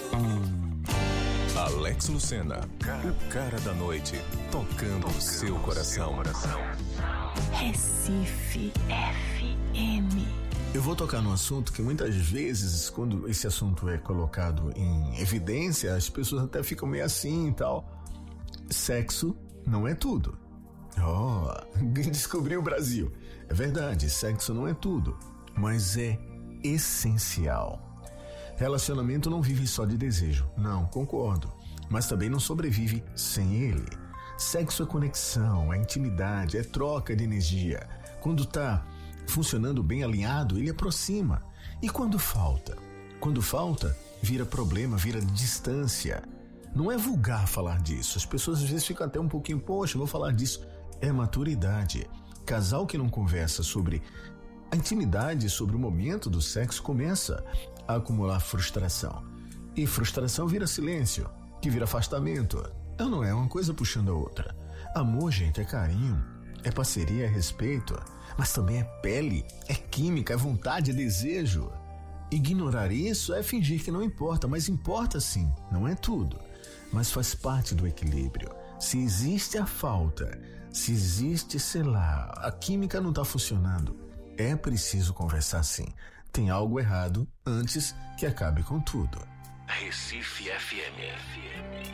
Alex Lucena, o cara da noite, tocando o seu coração. Recife FM. Eu vou tocar num assunto que muitas vezes, quando esse assunto é colocado em evidência, as pessoas até ficam meio assim e tal. Sexo não é tudo. Descobri o Brasil. É verdade, sexo não é tudo, mas é essencial. Relacionamento não vive só de desejo, não, concordo, mas também não sobrevive sem ele. Sexo é conexão, é intimidade, é troca de energia. Quando tá funcionando bem alinhado, ele aproxima. E quando falta? Quando falta, vira problema, vira distância. Não é vulgar falar disso. As pessoas às vezes ficam até um pouquinho, poxa, vou falar disso. É maturidade. Casal que não conversa sobre a intimidade, sobre o momento do sexo, começa a acumular frustração. E frustração vira silêncio, que vira afastamento. Não é uma coisa puxando a outra. Amor, gente, é carinho, é parceria, é respeito, mas também é pele, é química, é vontade, é desejo. Ignorar isso é fingir que não importa, mas importa sim, não é tudo, mas faz parte do equilíbrio. Se existe a falta, se existe, sei lá, a química não está funcionando, é preciso conversar sim. Tem algo errado antes que acabe com tudo. Recife FM.